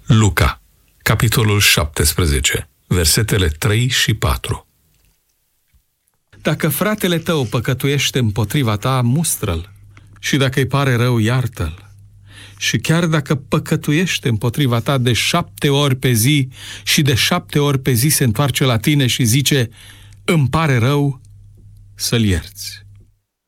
Luca, capitolul 17, versetele 3 și 4. Dacă fratele tău păcătuiește împotriva ta, mustră-l, și dacă îi pare rău, iartă-l. Și chiar dacă păcătuiește împotriva ta de 7 ori pe zi și de 7 ori pe zi se întoarce la tine și zice, îmi pare rău, să-l ierți.